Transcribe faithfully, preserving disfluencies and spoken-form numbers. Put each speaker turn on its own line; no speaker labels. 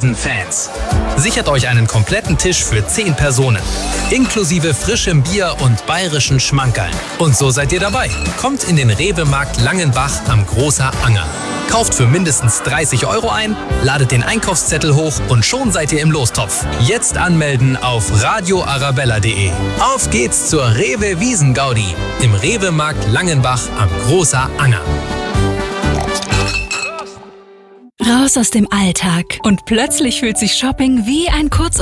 Wiesenfans. Sichert euch einen kompletten Tisch für zehn Personen, inklusive frischem Bier und bayerischen Schmankerln. Und so seid ihr dabei. Kommt in den Rewe-Markt Langenbach am Großer Anger. Kauft für mindestens dreißig Euro ein, ladet den Einkaufszettel hoch und schon seid ihr im Lostopf. Jetzt anmelden auf radio arabella punkt de. Auf geht's zur Rewe Wiesengaudi im Rewe-Markt Langenbach am Großer Anger.
Raus aus dem Alltag und plötzlich fühlt sich Shopping wie ein Kurz